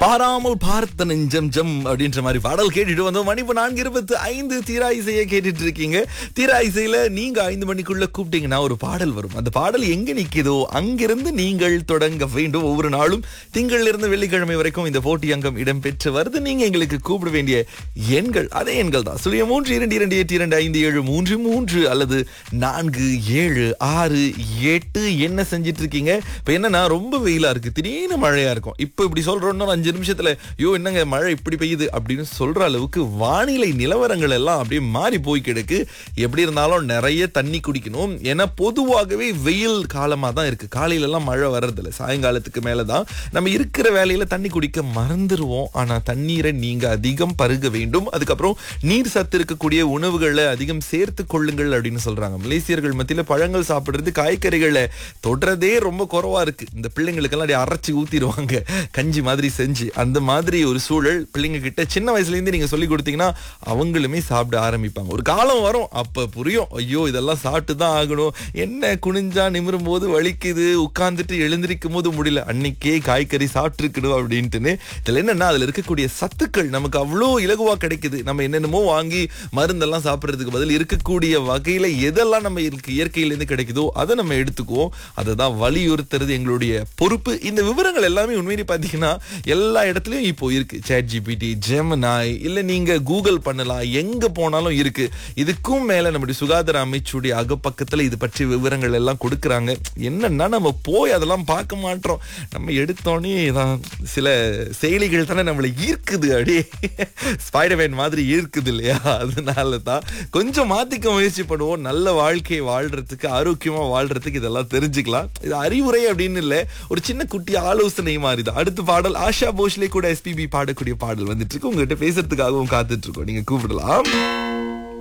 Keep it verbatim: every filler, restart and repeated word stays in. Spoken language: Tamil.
பாராமல் பார்த்த நெஞ்சம் ஜம் அப்படின்ற மாதிரி பாடல் கேட்டுட்டு வந்தோம். மணி இப்போ நான்கு இருபத்தி ஐந்து தீரா இசையை கேட்டுட்டு இருக்கீங்க. தீரா இசையில நீங்க ஐந்து மணிக்குள்ள கூப்பிட்டீங்கன்னா ஒரு பாடல் வரும். அந்த பாடல் எங்க நிக்குதோ அங்கிருந்து நீங்கள் தொடங்க வேண்டும். ஒவ்வொரு நாளும் திங்கள் இருந்து வெள்ளிக்கிழமை வரைக்கும் இந்த போட்டி அங்கம் இடம்பெற்று வருது. நீங்க எங்களுக்கு கூப்பிட வேண்டிய எண்கள் அதே எண்கள் தான். சுழிய மூன்று இரண்டு இரண்டு எட்டு இரண்டு ஐந்து ஏழு மூன்று மூன்று அல்லது நான்கு ஏழு ஆறு எட்டு. என்ன செஞ்சிட்டு இருக்கீங்க? இப்ப என்னன்னா ரொம்ப வெயிலா இருக்கு, திடீர்னு மழையா இருக்கும். இப்ப இப்படி சொல்றோம்னா அஞ்சு நிமிஷத்துல ஐயோ என்னங்க மழை இப்படி பெய்யுது அப்படின்னு சொல்ற அளவுக்கு வானிலை நிலவரங்கள் எல்லாம் அப்படியே மாறி போய் கிடக்கு. எப்படி இருந்தாலும் நிறைய தண்ணி குடிக்கணும். ஏன்னா பொதுவாகவே வெயில் காலமா தான் இருக்கு. காலையில எல்லாம் மழை வர்றதில்ல, சாயங்காலத்துக்கு மேலதான் நம்ம இருக்கிற வேலையில தண்ணி குடிக்க மறந்துருவோம். ஆனா தண்ணீரை நீங்க அதிகம் பருக வேண்டும். அதுக்கப்புறம் நீர் சத்து இருக்கக்கூடிய உணவுகளை அதிகம் சேர்த்து கொள்ளுங்கள் அப்படின்னு சொல்றாங்க. மலேசியர்கள் மத்தியில பழங்கள் சாப்பிடுறது, காய்கறிகளை தொடுறதே ரொம்ப குறைவா இருக்கு. இந்த பிள்ளைங்களுக்கு எல்லாம் அப்படியே அரைச்சி ஊத்திடுவாங்க கஞ்சி மாதிரி செஞ்சு. அந்த மாதிரி ஒரு சூழல் பிள்ளைங்க கிட்ட சின்ன வயசுல இருந்து நீங்க சொல்லி கொடுத்தீங்கன்னா அவங்களுமே சாப்பிட ஆரம்பிப்பாங்க. ஒரு காலம் வரும், அப்ப புரியும் ஐயோ இதெல்லாம் சாப்பிட்டு தான் ஆகணும். என்ன குனிஞ்சா நிமிரும் போது வலிக்குது, உட்கார்ந்துட்டு எழுந்திருக்கும் போது முடியல, அன்னைக்கே காய்கறி சாப்பிட்டு இருக்கணும் அப்படின்ட்டுன்னு. இதுல என்னன்னா அதுல இருக்கக்கூடிய சத்துக்கள் நமக்கு அவ்வளோ இலகுவா கிடைக்குது. நம்ம என்னென்னமோ வாங்கி மருந்தெல்லாம் சாப்பிட்றதுக்கு பதில் இருக்கக்கூடிய வகையில எதெல்லாம் நம்ம இயற்கையிலேருந்து கிடைக்குதோ அதை நம்ம எடுத்துக்குவோம். அதை தான் வலியுறுத்துறது எங்களுடைய பொறுப்பு. இந்த விவரங்கள் எல்லாமே உண்மையிலே பார்த்தீங்கன்னா எல்லா இடத்துலயும் இப்போ இருக்கு. சாட் ஜிபிடி, ஜெமினாய், இல்ல நீங்க கூகுள் பண்ணலாம், எங்க போனாலும் இருக்கு. இதுக்கும் மேல நம்முடைய சுகாதார அமைச்சுடைய அகப்பக்கத்துல இது பற்றி விவரங்கள் எல்லாம் கொடுக்கறாங்க. என்னன்னா நம்ம போய் அதெல்லாம் பார்க்க மாட்டோம். நம்ம எடுத்தோன்னே தான் சில செயலிகள் தானே நம்மளை ஈர்க்குது, அப்படியே ஸ்பைடர்மேன் மாதிரி ஈர்க்குது இல்லையா? அதனால தான் கொஞ்சம் மாத்திக்க முயற்சி பண்ணுவோம். நல்ல வாழ்க்கையை வாழ்றதுக்கு, ஆரோக்கியமா வாழ்றதுக்கு இதெல்லாம் தெரிஞ்சுக்கலாம். இது அறிவுரை அப்படின்னு இல்ல, ஒரு சின்ன குட்டி ஆலோசனை மாதிரி தான். அடுத்த பாடல் ஆஷா போஸ்லே கூட எஸ்பிபி பாடக்கூடிய பாடல் வந்துட்டு இருக்கு. உங்ககிட்ட பேசுறதுக்காகவும் காத்துட்டு இருக்கோம். நீங்க கூப்பிடலாம்.